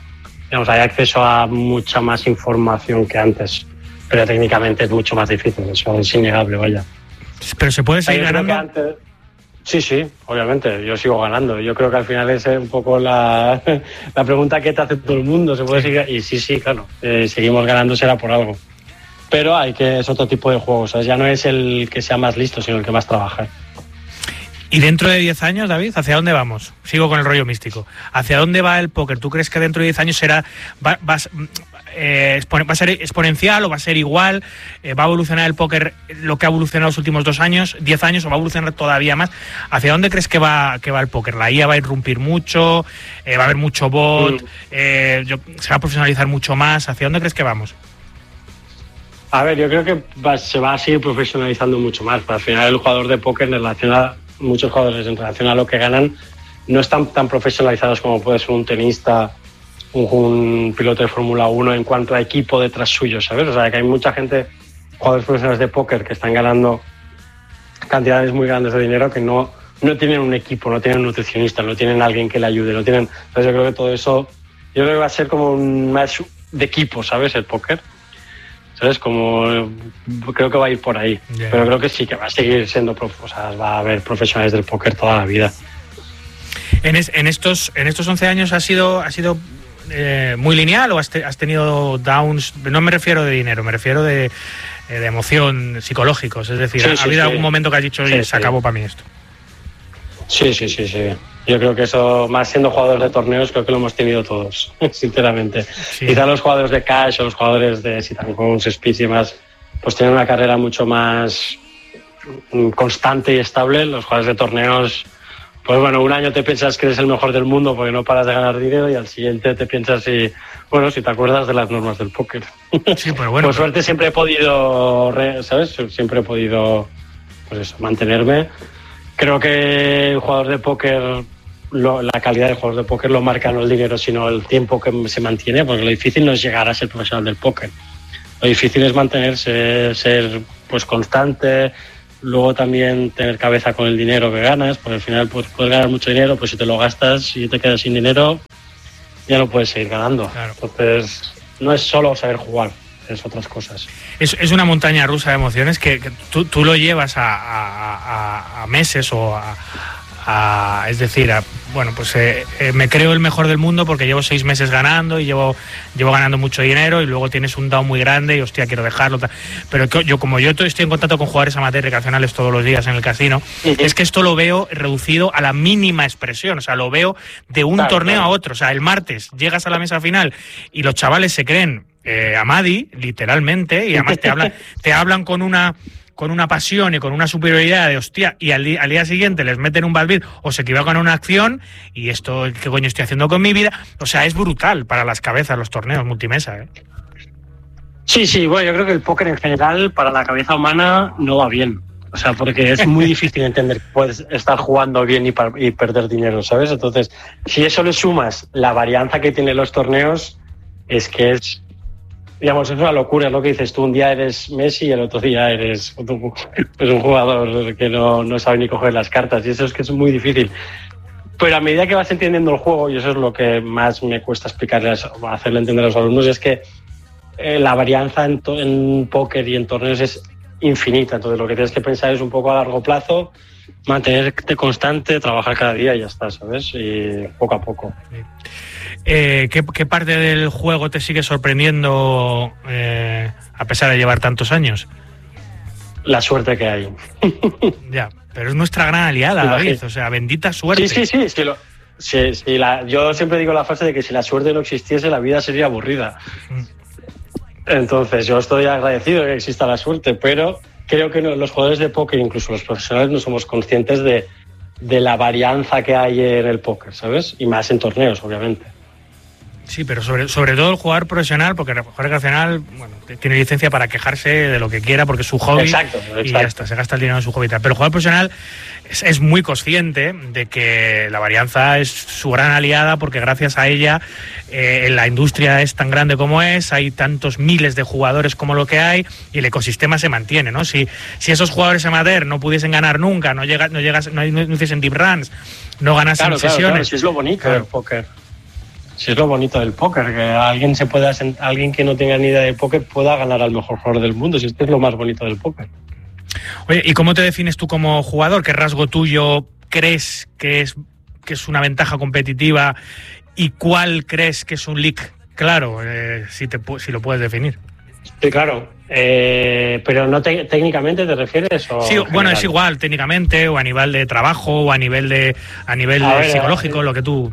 mucha más información que antes, pero técnicamente es mucho más difícil, eso es innegable, vaya. Pero se puede seguir ganando. Sí, obviamente, yo sigo ganando. Yo creo que al final es un poco la pregunta que te hace todo el mundo. ¿Se puede seguir? Y sí, claro, seguimos ganando, será por algo. Pero es otro tipo de juego, ¿sabes? Ya no es el que sea más listo, sino el que más trabaja. Y dentro de 10 años, David, ¿hacia dónde vamos? Sigo con el rollo místico. ¿Hacia dónde va el póker? ¿Tú crees que dentro de 10 años va a ser exponencial o va a ser igual? ¿Va a evolucionar el póker lo que ha evolucionado los últimos 2 años, 10 años, o va a evolucionar todavía más? ¿Hacia dónde crees que va el póker? ¿La IA va a irrumpir mucho? ¿Va a haber mucho bot? ¿Se va a profesionalizar mucho más? ¿Hacia dónde crees que vamos? A ver, yo creo que se va a seguir profesionalizando mucho más. Al final el jugador de póker muchos jugadores en relación a lo que ganan no están tan profesionalizados como puede ser un tenista, un piloto de Fórmula 1 en cuanto a equipo detrás suyo, ¿sabes? O sea, que hay mucha gente, jugadores profesionales de póker que están ganando cantidades muy grandes de dinero que no tienen un equipo, no tienen un nutricionista, no tienen alguien que le ayude, no tienen... Entonces yo creo que todo eso, yo creo que va a ser como un match de equipo, ¿sabes? El póker. ¿Sabes? Creo que va a ir por ahí. Yeah. Pero creo que sí, que va a seguir siendo... O sea, va a haber profesionales del póker toda la vida. ¿En estos 11 años ha sido muy lineal o has tenido downs? No me refiero de dinero, me refiero de emoción, psicológicos. Es decir, ¿ha habido algún momento que has dicho, oye, se acabó para mí esto? Sí. Yo creo que eso, más siendo jugadores de torneos, creo que lo hemos tenido todos, sinceramente. Sí. Quizá los jugadores de cash o los jugadores de Sitancones, Speed y demás, pues tienen una carrera mucho más constante y estable. Los jugadores de torneos, pues bueno, un año te piensas que eres el mejor del mundo porque no paras de ganar dinero y al siguiente te piensas si te acuerdas de las normas del póker. Sí, pero bueno. Por suerte siempre he podido, ¿sabes? Siempre he podido, pues eso, mantenerme. Creo que el jugador de póker, la calidad del jugador de póker lo marca no el dinero, sino el tiempo que se mantiene, porque lo difícil no es llegar a ser profesional del póker. Lo difícil es mantenerse, ser pues constante, luego también tener cabeza con el dinero que ganas, porque al final puedes ganar mucho dinero, pues si te lo gastas y te quedas sin dinero, ya no puedes seguir ganando. Claro. Entonces, no es solo saber jugar, es otras cosas. Es una montaña rusa de emociones que tú lo llevas a meses o es decir, me creo el mejor del mundo porque llevo 6 meses ganando y llevo ganando mucho dinero y luego tienes un down muy grande y hostia, quiero dejarlo. Pero como yo estoy en contacto con jugadores amateurs recreacionales todos los días en el casino, es que esto lo veo reducido a la mínima expresión, o sea, lo veo de un torneo a otro. O sea, el martes llegas a la mesa final y los chavales se creen Amadi, literalmente, y además te hablan con una pasión y con una superioridad de hostia, y al día siguiente les meten un balbid o se equivocan en una acción y esto, ¿qué coño estoy haciendo con mi vida? O sea, es brutal para las cabezas los torneos multimesa, ¿eh? Sí, bueno, yo creo que el póker en general para la cabeza humana no va bien. O sea, porque es muy difícil entender que puedes estar jugando bien y perder dinero, ¿sabes? Entonces, si eso le sumas la varianza que tienen los torneos, es digamos, es una locura, es lo que dices tú, un día eres Messi y el otro día eres un jugador que no sabe ni coger las cartas, y eso es que es muy difícil. Pero a medida que vas entendiendo el juego, y eso es lo que más me cuesta hacerle entender a los alumnos, es que la varianza en póker y en torneos es infinita. Entonces lo que tienes que pensar es un poco a largo plazo, mantenerte constante, trabajar cada día y ya está, ¿sabes? Y poco a poco. ¿Qué parte del juego te sigue sorprendiendo a pesar de llevar tantos años? La suerte que hay. Ya, pero es nuestra gran aliada, David, o sea, bendita suerte. Sí. Yo siempre digo la frase de que si la suerte no existiese, la vida sería aburrida. Entonces, yo estoy agradecido de que exista la suerte, pero creo que los jugadores de póker, incluso los profesionales, no somos conscientes de la varianza que hay en el póker, ¿sabes? Y más en torneos, obviamente. Sí, pero sobre todo el jugador profesional, porque el jugador recreacional, bueno, tiene licencia para quejarse de lo que quiera porque es su hobby. Exacto. Y ya está, se gasta el dinero en su hobby. Pero el jugador profesional es muy consciente de que la varianza es su gran aliada, porque gracias a ella la industria es tan grande como es, hay tantos miles de jugadores como lo que hay y el ecosistema se mantiene, ¿no? Si esos jugadores amateur no pudiesen ganar nunca, no hiciesen deep runs, no ganasen sesiones. Claro, si es lo bonito del póker. Si es lo bonito del póker, que alguien que no tenga ni idea de póker pueda ganar al mejor jugador del mundo. Si esto es lo más bonito del póker. Oye, ¿y cómo te defines tú como jugador? ¿Qué rasgo tuyo crees que es una ventaja competitiva y cuál crees que es un leak? Claro, si lo puedes definir. Sí, claro. Pero no técnicamente te refieres o... Sí, bueno, es igual técnicamente o a nivel de trabajo o a nivel psicológico, lo que tú...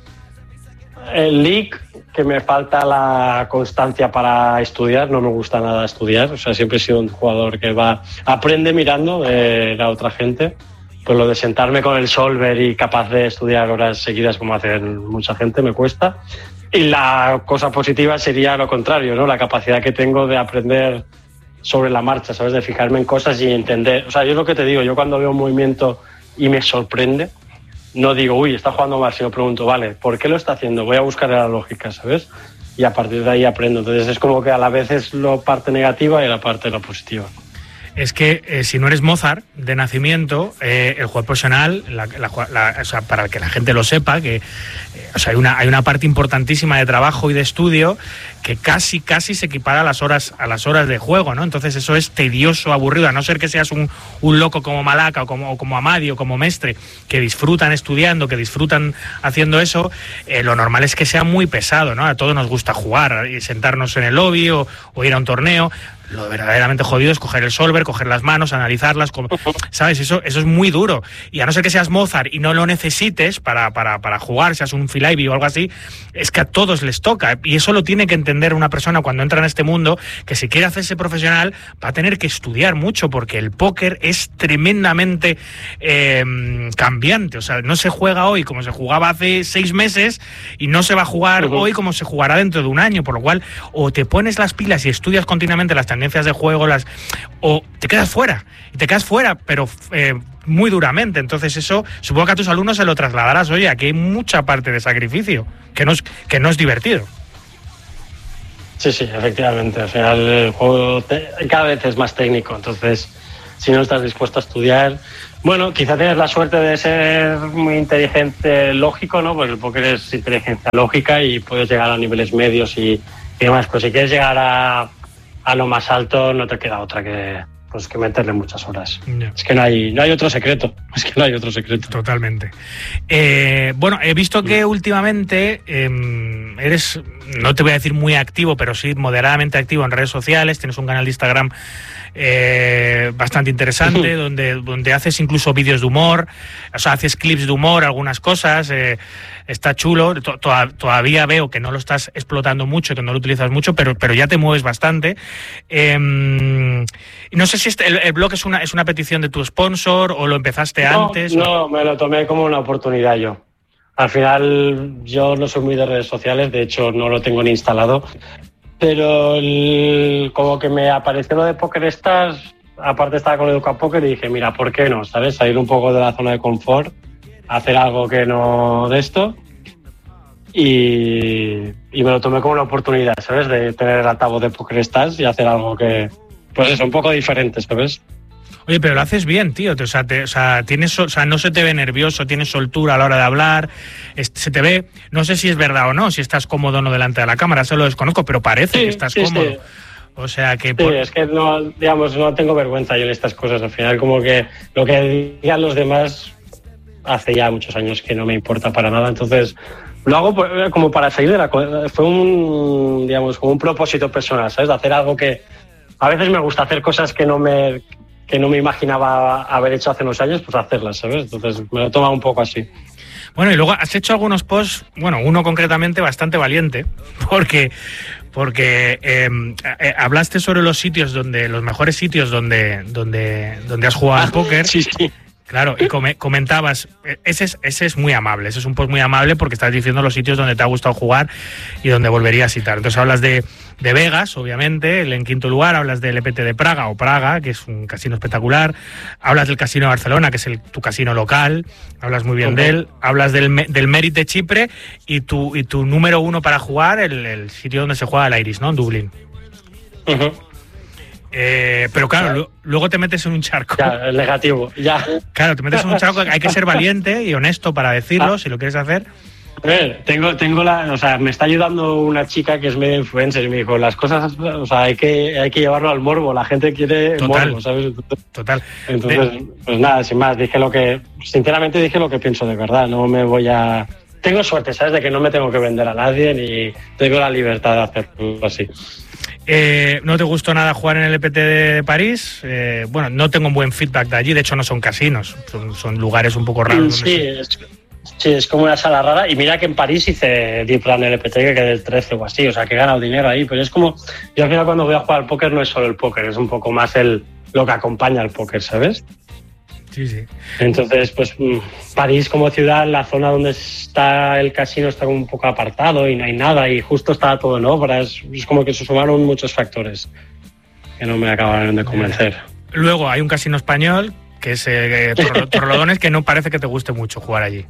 El leak, que me falta la constancia para estudiar, no me gusta nada estudiar, o sea, siempre he sido un jugador que aprende mirando de la otra gente, pues lo de sentarme con el solver y capaz de estudiar horas seguidas como hace mucha gente me cuesta. Y la cosa positiva sería lo contrario, ¿no? La capacidad que tengo de aprender sobre la marcha, ¿sabes? De fijarme en cosas y entender. O sea, yo es lo que te digo, yo cuando veo un movimiento y me sorprende, no digo, uy, está jugando mal, sino pregunto, vale, ¿por qué lo está haciendo? Voy a buscar la lógica, ¿sabes? Y a partir de ahí aprendo. Entonces es como que a la vez es la parte negativa y la parte positiva. Es que si no eres Mozart de nacimiento, el jugador profesional, o sea, para que la gente lo sepa, que o sea, hay una parte importantísima de trabajo y de estudio que casi se equipara a las horas de juego, ¿no? Entonces eso es tedioso, aburrido, a no ser que seas un loco como Malaca o como Amadi o como Mestre, que disfrutan estudiando, que disfrutan haciendo eso. Lo normal es que sea muy pesado, ¿no? A todos nos gusta jugar y sentarnos en el lobby o ir a un torneo. Lo verdaderamente jodido es coger el solver, coger las manos, analizarlas, ¿sabes? Eso es muy duro. Y a no ser que seas Mozart y no lo necesites para jugar, seas un Phil Ivey o algo así, es que a todos les toca. Y eso lo tiene que entender una persona cuando entra en este mundo, que si quiere hacerse profesional va a tener que estudiar mucho, porque el póker es tremendamente cambiante. O sea, no se juega hoy como se jugaba hace 6 meses y no se va a jugar hoy como se jugará dentro de un año, por lo cual o te pones las pilas y estudias continuamente las tendencias de juego, o te quedas fuera, pero muy duramente. Entonces eso, supongo que a tus alumnos se lo trasladarás. Oye, aquí hay mucha parte de sacrificio, que no es divertido. Sí, efectivamente. Al final el juego cada vez es más técnico, entonces si no estás dispuesto a estudiar, bueno, quizá tienes la suerte de ser muy inteligente lógico, ¿no? Porque el póker es inteligencia lógica y puedes llegar a niveles medios y demás, pero si quieres llegar a lo más alto no te queda otra que meterle muchas horas. Yeah. Es que no hay otro secreto. Totalmente. Bueno, he visto que últimamente eres, no te voy a decir muy activo, pero sí moderadamente activo en redes sociales. Tienes un canal de Instagram bastante interesante, donde haces incluso vídeos de humor, o sea, haces clips de humor, algunas cosas. Está chulo. Todavía veo que no lo estás explotando mucho, que no lo utilizas mucho, pero ya te mueves bastante. No sé si el blog es una petición de tu sponsor o lo empezaste antes. No, me lo tomé como una oportunidad yo. Al final yo no soy muy de redes sociales, de hecho no lo tengo ni instalado, pero como que me apareció lo de PokerStars, aparte estaba con EducaPoker y dije, mira, ¿por qué no? ¿Sabes? Salir un poco de la zona de confort, hacer algo que no de esto, y me lo tomé como una oportunidad, ¿sabes? De tener el altavoz de PokerStars y hacer algo que, pues eso, un poco diferente, ¿sabes? Oye, pero lo haces bien, tío. O sea, no se te ve nervioso, tienes soltura a la hora de hablar, se te ve, no sé si es verdad o no, si estás cómodo o no delante de la cámara, eso lo desconozco, pero parece que estás cómodo. Sí. O sea que... Sí, es que no tengo vergüenza yo en estas cosas. Al final, como que lo que digan los demás hace ya muchos años que no me importa para nada, entonces lo hago como para salir de la... Fue como un propósito personal, ¿sabes? De hacer algo que... A veces me gusta hacer cosas que no me imaginaba haber hecho hace unos años, pues hacerlas, ¿sabes? Entonces me lo toma un poco así. Bueno, y luego has hecho algunos posts, bueno, uno concretamente bastante valiente, porque hablaste sobre los mejores sitios donde has jugado al póker. Sí. Claro, y comentabas, ese es muy amable, ese es un post muy amable porque estás diciendo los sitios donde te ha gustado jugar y donde volverías a citar. Entonces hablas de Vegas, obviamente, en quinto lugar, hablas del EPT de Praga, que es un casino espectacular, hablas del Casino de Barcelona, que es tu casino local, hablas muy bien de él, hablas del Merit de Chipre y tu número 1 para jugar, el sitio donde se juega el Iris, ¿no? En Dublín. Pero claro, luego te metes en un charco. Ya, el negativo, ya. Claro, te metes en un charco, hay que ser valiente y honesto para decirlo, si lo quieres hacer. A ver, me está ayudando una chica que es medio influencer y me dijo, las cosas, hay que llevarlo al morbo, la gente quiere morbo, ¿sabes? Entonces, pues nada, sin más, sinceramente dije lo que pienso de verdad, no me voy a... Tengo suerte, ¿sabes? De que no me tengo que vender a nadie ni tengo la libertad de hacerlo así. ¿No te gustó nada jugar en el EPT de París? Bueno, no tengo un buen feedback de allí, de hecho no son casinos, son lugares un poco raros. Sí, es como una sala rara, y mira que en París hice Deep Run LPT que quedé el 13 o así, o sea que he ganado dinero ahí, pero es como, yo al final cuando voy a jugar al póker no es solo el póker, es un poco más lo que acompaña al póker, ¿sabes? Sí. Entonces, pues París como ciudad, la zona donde está el casino está un poco apartado y no hay nada y justo está todo en obras, es como que se sumaron muchos factores que no me acabaron de convencer. Luego hay un casino español que es Torrelodones, que no parece que te guste mucho jugar allí.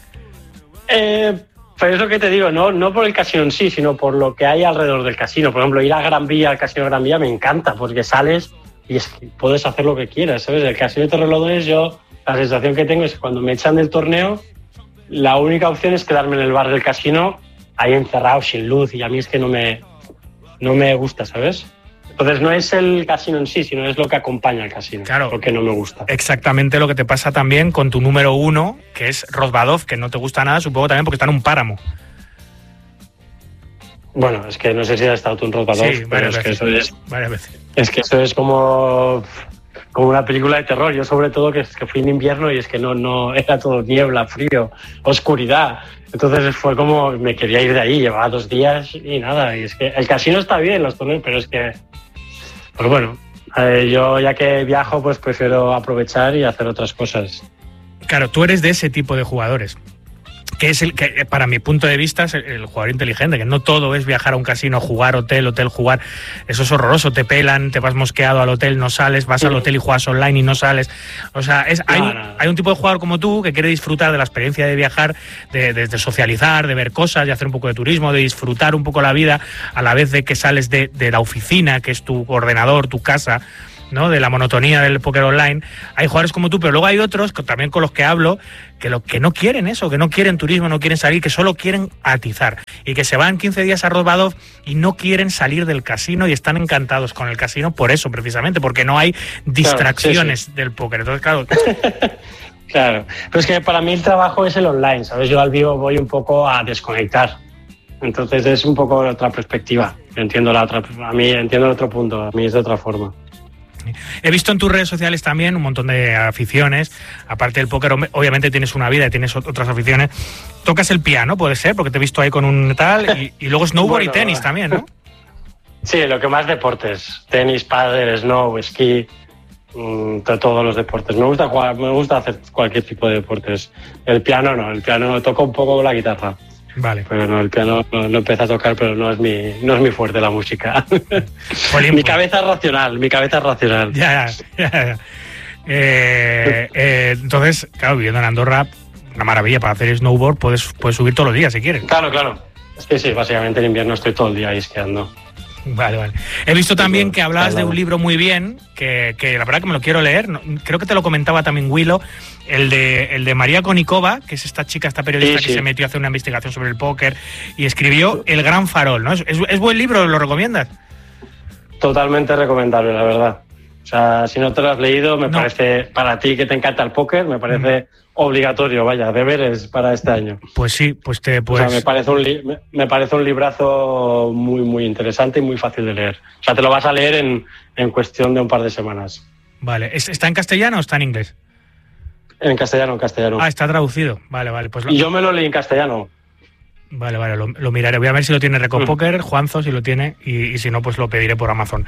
Pero es lo que te digo, no por el casino en sí, sino por lo que hay alrededor del casino. Por ejemplo, ir a Gran Vía, al casino Gran Vía, me encanta, porque sales y es que puedes hacer lo que quieras, ¿sabes? El casino de Torrelodones, la sensación que tengo es que cuando me echan del torneo, la única opción es quedarme en el bar del casino, ahí encerrado, sin luz, y a mí es que no me gusta, ¿sabes? Entonces no es el casino en sí, sino es lo que acompaña al casino, claro, porque no me gusta. Exactamente lo que te pasa también con tu número 1, que es Rozvadov, que no te gusta nada, supongo también porque está en un páramo. Bueno, es que no sé si has estado tú en Rock 2, Sí, pero es que eso es... varias veces. Es que eso es como una película de terror. Yo sobre todo que fui en invierno y es que no era todo niebla, frío, oscuridad. Entonces fue como, me quería ir de ahí, llevaba 2 días y nada. Y es que el casino está bien, los torneos, pero es que, pues bueno, yo ya que viajo pues prefiero aprovechar y hacer otras cosas. Claro, tú eres de ese tipo de jugadores, que es el que, para mi punto de vista, es el jugador inteligente, que no todo es viajar a un casino, jugar, hotel, jugar. Eso es horroroso, te pelan, te vas mosqueado al hotel, no sales, vas al hotel y juegas online y no sales. O sea, hay un tipo de jugador como tú que quiere disfrutar de la experiencia de viajar, de socializar, de ver cosas, de hacer un poco de turismo, de disfrutar un poco la vida, a la vez de que sales de la oficina, que es tu ordenador, tu casa, ¿no? De la monotonía del póker online. Hay jugadores como tú, pero luego hay otros, también con los que hablo, que no quieren eso, que no quieren turismo, no quieren salir, que solo quieren atizar y que se van 15 días a Rozvadov y no quieren salir del casino y están encantados con el casino por eso, precisamente, porque no hay distracciones del póker. Entonces, claro... Claro, pero es que para mí el trabajo es el online, ¿sabes? Yo al vivo voy un poco a desconectar. Entonces es un poco otra perspectiva. Yo entiendo a mí entiendo el otro punto, a mí es de otra forma. He visto en tus redes sociales también un montón de aficiones. Aparte del póker, obviamente tienes una vida y tienes otras aficiones. Tocas el piano, puede ser, porque te he visto ahí con un tal. Y luego snowboard y tenis también, ¿no? Sí, lo que más deportes. Tenis, pádel, snow, esquí, todos los deportes. Me gusta jugar, me gusta hacer cualquier tipo de deportes. El piano no, el piano toco un poco la guitarra. Vale. Pero no, el piano no empecé a tocar, pero no es mi fuerte la música. Jolín, mi cabeza es racional. Ya. Entonces, claro, viviendo en Andorra, una maravilla para hacer snowboard, puedes subir todos los días si quieres. Claro. Es que sí, básicamente en invierno estoy todo el día ahí esquiando. Vale. He visto también que hablabas de un libro muy bien, que la verdad que me lo quiero leer. Creo que te lo comentaba también Willow, el de María Konikova, que es esta periodista que se metió a hacer una investigación sobre el póker y escribió El Gran Farol, ¿no? ¿Es buen libro? ¿Lo recomiendas? Totalmente recomendable, la verdad. O sea, si no te lo has leído, me parece, para ti que te encanta el póker, me parece obligatorio, vaya, deberes para este año. Pues sí, O sea, me parece un librazo muy, muy interesante y muy fácil de leer. O sea, te lo vas a leer en cuestión de un par de semanas. Vale. ¿Está en castellano o está en inglés? En castellano. Ah, está traducido. Vale. Pues y yo me lo leí en castellano. Vale, lo miraré. Voy a ver si lo tiene Recopóker, Juanzo, si lo tiene, y si no, pues lo pediré por Amazon.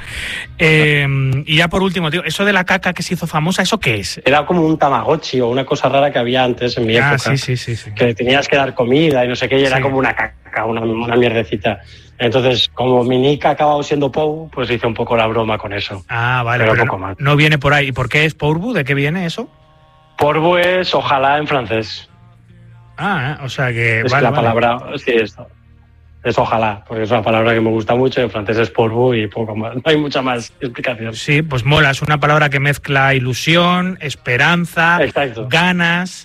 Y ya por último, tío, eso de la caca que se hizo famosa, ¿eso qué es? Era como un Tamagotchi o una cosa rara que había antes en mi época. Sí. Que tenías que dar comida y no sé qué, y era como una caca, una mierdecita. Entonces, como mi nick ha acabado siendo Pou, pues hice un poco la broma con eso. Ah, vale, pero poco más. No viene por ahí. ¿Y por qué es Pourvu? ¿De qué viene eso? Pourvu es ojalá en francés. O sea que... Es la palabra, sí, es ojalá, porque es una palabra que me gusta mucho, en francés es pourvu y poco más, no hay mucha más explicación. Sí, pues mola, es una palabra que mezcla ilusión, esperanza, ganas,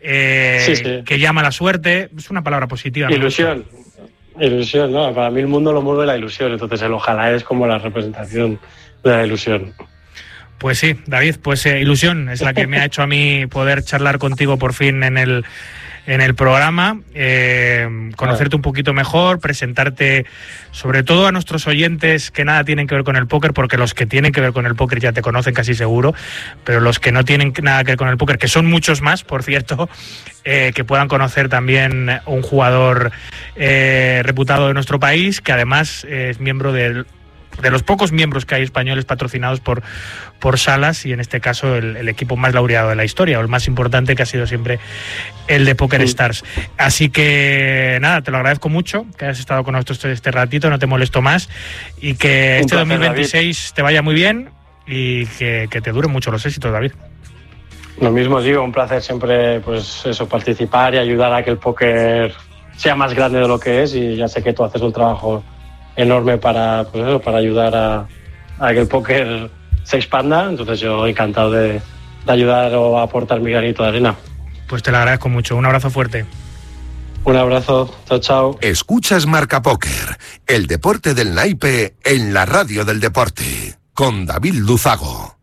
que llama a la suerte, es una palabra positiva. Ilusión, ¿no? Para mí el mundo lo mueve la ilusión, entonces el ojalá es como la representación de la ilusión. Pues sí, David, pues ilusión es la que me ha hecho a mí poder charlar contigo por fin en el programa, conocerte un poquito mejor, presentarte sobre todo a nuestros oyentes que nada tienen que ver con el póker, porque los que tienen que ver con el póker ya te conocen casi seguro, pero los que no tienen nada que ver con el póker, que son muchos más, por cierto, que puedan conocer también un jugador reputado de nuestro país, que además es miembro de los pocos miembros que hay españoles patrocinados por Salas, y en este caso el equipo más laureado de la historia, o el más importante, que ha sido siempre el de Poker Stars. Así que nada, te lo agradezco mucho que hayas estado con nosotros este ratito, no te molesto más, y que este 2026 David, te vaya muy bien y que te duren mucho los éxitos, David. Lo mismo digo, un placer siempre, pues eso, participar y ayudar a que el póker sea más grande de lo que es, y ya sé que tú haces un trabajo enorme para ayudar a que el póker se expanda, entonces yo encantado de ayudar o aportar mi granito de arena. Pues te lo agradezco mucho, un abrazo fuerte. Un abrazo, chao. Escuchas Marca Póker, el deporte del naipe en la radio del deporte, con David Luzago.